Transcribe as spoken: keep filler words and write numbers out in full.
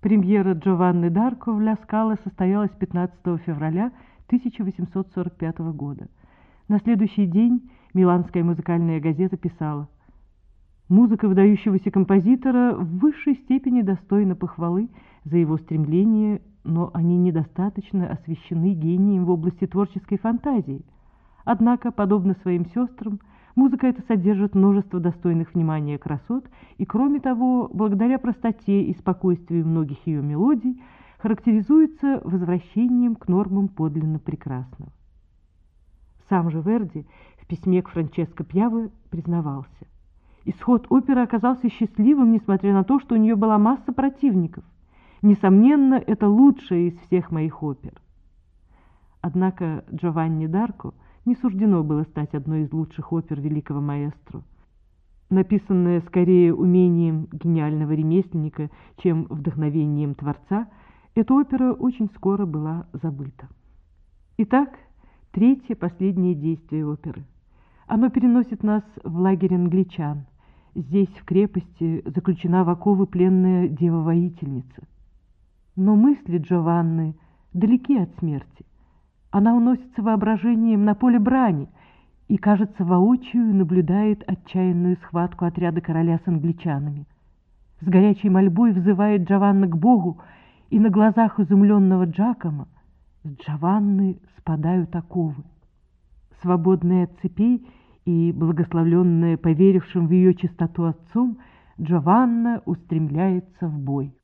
Премьера Джованны д'Арко в Ля Скала состоялась пятнадцатого февраля тысяча восемьсот сорок пятого года. На следующий день миланская музыкальная газета писала: «Музыка выдающегося композитора в высшей степени достойна похвалы за его стремление, но они недостаточно освещены гением в области творческой фантазии. Однако, подобно своим сестрам, музыка эта содержит множество достойных внимания красот, и, кроме того, благодаря простоте и спокойствию многих ее мелодий, характеризуется возвращением к нормам подлинно прекрасного». Сам же Верди в письме к Франческо Пьяве признавался: «Исход оперы оказался счастливым, несмотря на то, что у нее была масса противников. Несомненно, это лучшая из всех моих опер». Однако Джованни д'Арко не суждено было стать одной из лучших опер великого маэстро. Написанная скорее умением гениального ремесленника, чем вдохновением творца, эта опера очень скоро была забыта. Итак, третье, последнее действие оперы. Оно переносит нас в лагерь англичан. Здесь, в крепости, заключена в оковы пленная дева-воительница. Но мысли Джованны далеки от смерти. Она уносится воображением на поле брани и, кажется, воочию наблюдает отчаянную схватку отряда короля с англичанами. С горячей мольбой взывает Джованна к Богу, и на глазах изумленного Джакомо с Джованны спадают оковы. Свободная от цепей и благословленная поверившим в ее чистоту отцом, Джованна устремляется в бой.